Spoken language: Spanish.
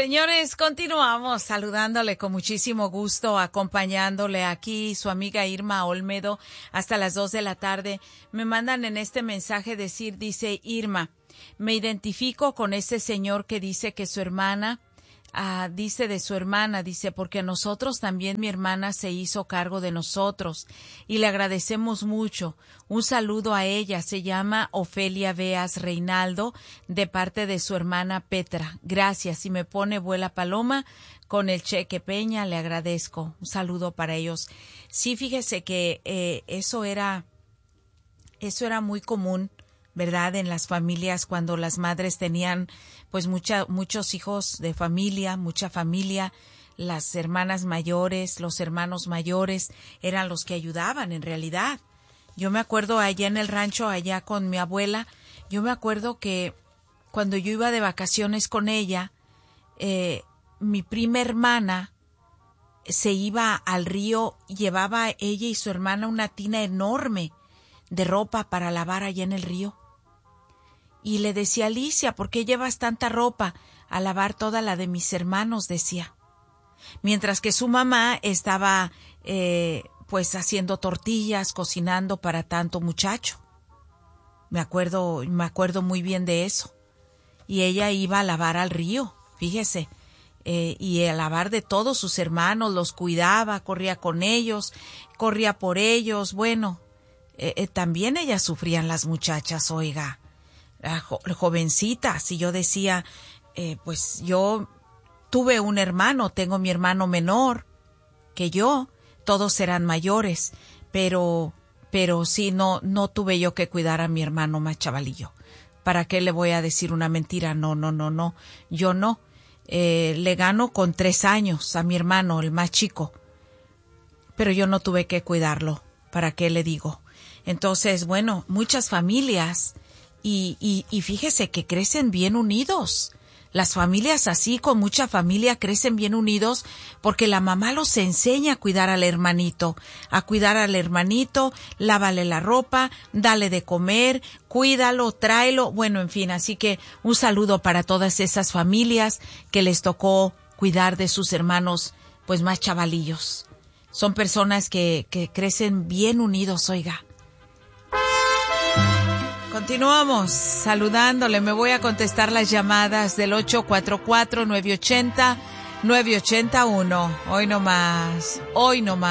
Señores, continuamos saludándole con muchísimo gusto, acompañándole aquí, su amiga Irma Olmedo, hasta las 2 de la tarde. Me mandan en este mensaje dice Irma, me identifico con ese señor que dice que su hermana, dice, porque nosotros también mi hermana se hizo cargo de nosotros y le agradecemos mucho. Un saludo a ella, se llama Ofelia Beas Reinaldo, de parte de su hermana Petra. Gracias, y me pone vuela paloma con el cheque Peña, le agradezco. Un saludo para ellos. Sí, fíjese que eso era muy común, ¿verdad? En las familias, cuando las madres tenían pues muchos hijos de familia, mucha familia, las hermanas mayores, los hermanos mayores eran los que ayudaban en realidad. Yo me acuerdo allá en el rancho, allá con mi abuela, yo me acuerdo que cuando yo iba de vacaciones con ella, mi prima hermana se iba al río, llevaba ella y su hermana una tina enorme de ropa para lavar allá en el río. Y le decía, Alicia, ¿por qué llevas tanta ropa? A lavar toda la de mis hermanos, decía. Mientras que su mamá estaba pues haciendo tortillas, cocinando para tanto muchacho. Me acuerdo muy bien de eso. Y ella iba a lavar al río, fíjese, y a lavar de todos sus hermanos, los cuidaba, corría con ellos, corría por ellos. Bueno, también ellas sufrían, las muchachas, oiga. Jovencitas, y yo decía, pues yo tuve un hermano, tengo mi hermano menor que yo, todos eran mayores, pero sí, no tuve yo que cuidar a mi hermano más chavalillo. ¿Para qué le voy a decir una mentira? No, yo no. Le gano con 3 años a mi hermano, el más chico, pero yo no tuve que cuidarlo. ¿Para qué le digo? Entonces, bueno, muchas familias. Y fíjese que crecen bien unidos. Las familias así, con mucha familia, crecen bien unidos porque la mamá los enseña a cuidar al hermanito, lávale la ropa, dale de comer, cuídalo, tráelo, bueno, en fin, así que un saludo para todas esas familias que les tocó cuidar de sus hermanos, pues más chavalillos. Son personas que crecen bien unidos, oiga. Continuamos saludándole. Me voy a contestar las llamadas del 844-980-9881. Hoy no más.